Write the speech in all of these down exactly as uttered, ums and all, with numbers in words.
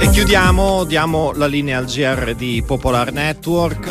E chiudiamo, diamo la linea al G R di Popolare Network.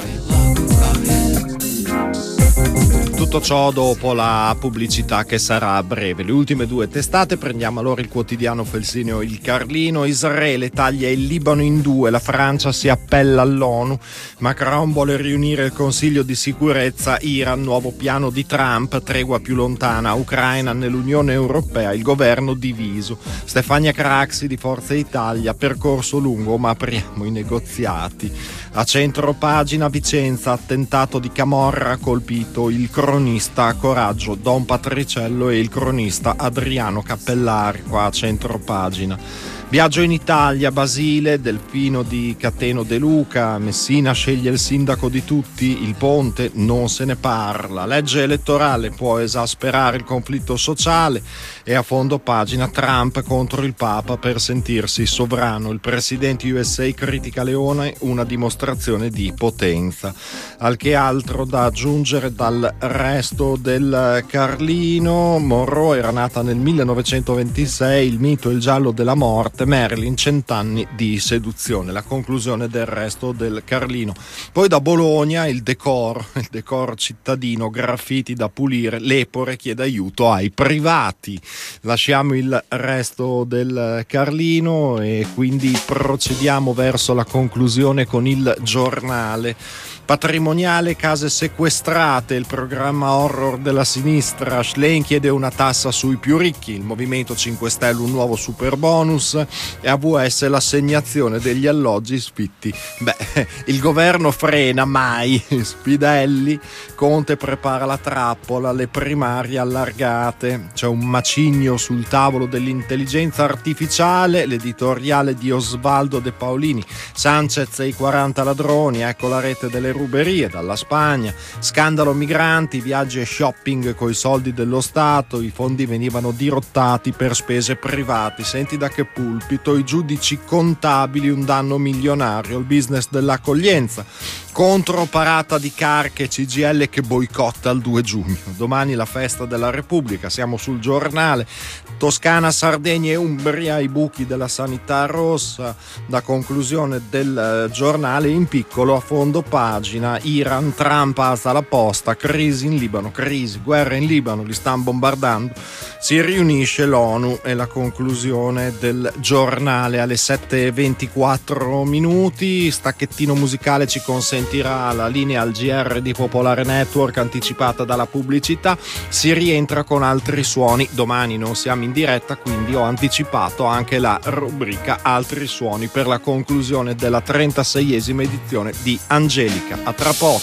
Tutto ciò dopo la pubblicità che sarà a breve. Le ultime due testate, prendiamo allora il quotidiano felsineo Il Carlino. Israele taglia il Libano in due, la Francia si appella all'ONU, Macron vuole riunire il Consiglio di sicurezza, Iran, nuovo piano di Trump, tregua più lontana, Ucraina nell'Unione Europea, il governo diviso. Stefania Craxi di Forza Italia, percorso lungo ma apriamo i negoziati. A centro pagina Vicenza, attentato di Camorra, colpito il cronista Coraggio Don Patriciello e il cronista Adriano Cappellari, qua a centro pagina. Viaggio in Italia, Basile, Delfino di Cateno De Luca, Messina sceglie il sindaco di tutti, il ponte non se ne parla, legge elettorale può esasperare il conflitto sociale e a fondo pagina Trump contro il Papa per sentirsi sovrano, il presidente U S A critica Leone, una dimostrazione di potenza. Al che altro da aggiungere dal resto del Carlino? Monroe era nata nel millenovecentoventisei, il mito e il giallo della morte, Marilyn, cent'anni di seduzione. La conclusione del resto del Carlino. Poi da Bologna il decoro, il decoro cittadino, graffiti da pulire, l'Epore chiede aiuto ai privati. Lasciamo il resto del Carlino e quindi procediamo verso la conclusione con il Giornale. Patrimoniale, case sequestrate, il programma horror della sinistra, Schlein chiede una tassa sui più ricchi, il Movimento cinque Stelle un nuovo super bonus e A V S l'assegnazione degli alloggi sfitti. Beh, il governo frena mai, Spidelli, Conte prepara la trappola, le primarie allargate, c'è un macigno sul tavolo dell'intelligenza artificiale, l'editoriale di Osvaldo De Paolini, Sanchez e i quaranta ladroni, ecco la rete delle ruberie dalla Spagna, scandalo migranti, viaggi e shopping coi soldi dello Stato, i fondi venivano dirottati per spese private, senti da che pulpito, i giudici contabili un danno milionario, il business dell'accoglienza, contro parata di Carche, C G I L che boicotta il due giugno, domani la festa della Repubblica, siamo sul Giornale, Toscana, Sardegna e Umbria, i buchi della sanità rossa, la conclusione del Giornale in piccolo a fondo pagina, Iran, Trump alza la posta, crisi in Libano, crisi, guerra in Libano, li stanno bombardando, si riunisce l'ONU e la conclusione del Giornale alle sette e ventiquattro minuti, stacchettino musicale ci consentirà la linea al G R di Popolare Network anticipata dalla pubblicità, si rientra con altri suoni, domani non siamo in diretta quindi ho anticipato anche la rubrica altri suoni per la conclusione della trentaseiesima edizione di Angelica. A tra poco.